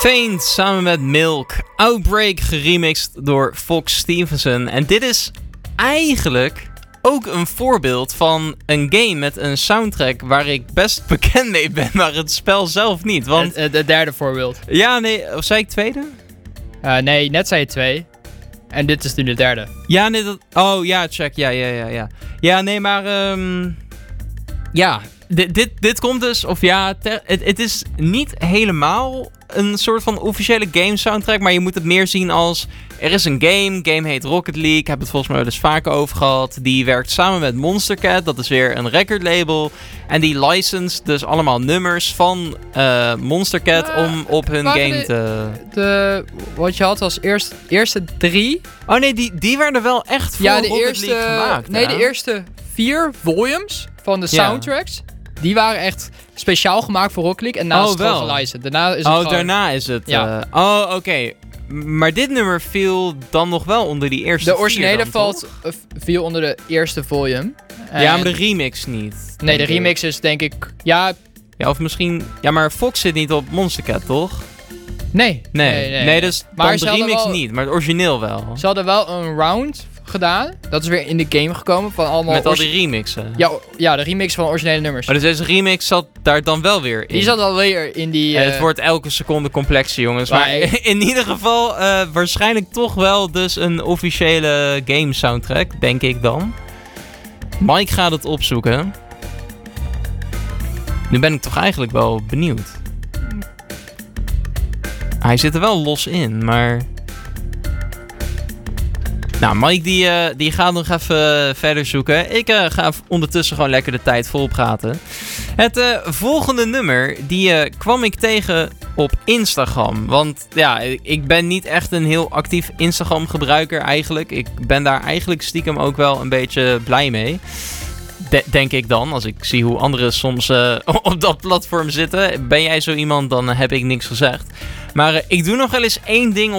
Faint samen met Milk. Outbreak geremixed door Fox Stevenson. En dit is eigenlijk ook een voorbeeld van een game met een soundtrack waar ik best bekend mee ben, maar het spel zelf niet. Want Het derde voorbeeld. ja, nee, of zei ik tweede? Nee, net zei je 2. En dit is nu de derde. Ja, nee, oh ja, check. Ja. Ja, nee, maar ja, dit komt dus, of ja, het is niet helemaal een soort van officiële game soundtrack, maar je moet het meer zien als, er is een game heet Rocket League, ik heb het volgens mij wel eens vaker over gehad, die werkt samen met Monster Cat, dat is weer een recordlabel, en die licensed dus allemaal nummers van Monster Cat om op hun game te... Wat je had als eerste 3. Oh nee, die werden wel echt voor Rocket League gemaakt. Nee, de eerste 4 volumes van de soundtracks, die waren echt speciaal gemaakt voor Rocket League. En daarna is het gewoon gelicensed. Daarna is het daarna is het... Ja. Oké. Maar dit nummer viel dan nog wel onder die eerste 4 De originele dan, viel onder de eerste volume. Ja, maar de remix niet. Nee, de remix is denk ik... Ja, of misschien... Ja, maar Fox zit niet op Monster Cat, toch? Nee. Nee, dus maar de remix niet, maar het origineel wel. Ze hadden wel een round gedaan. Dat is weer in de game gekomen van allemaal... Met al die remixen. Ja, de remix van originele nummers. Maar dus deze remix zat daar dan wel weer in. Die zat alweer in die... Het wordt elke seconde complexer, jongens. Maar in ieder geval waarschijnlijk toch wel dus een officiële game soundtrack, denk ik dan. Mike gaat het opzoeken. Nu ben ik toch eigenlijk wel benieuwd. Hij zit er wel los in, maar... Nou, Mike die gaat nog even verder zoeken. Ik ga ondertussen gewoon lekker de tijd vol praten. Het volgende nummer, die kwam ik tegen op Instagram. Want ja, ik ben niet echt een heel actief Instagram gebruiker eigenlijk. Ik ben daar eigenlijk stiekem ook wel een beetje blij mee. Denk ik dan, als ik zie hoe anderen soms op dat platform zitten. Ben jij zo iemand, dan heb ik niks gezegd. Maar ik doe nog wel eens één ding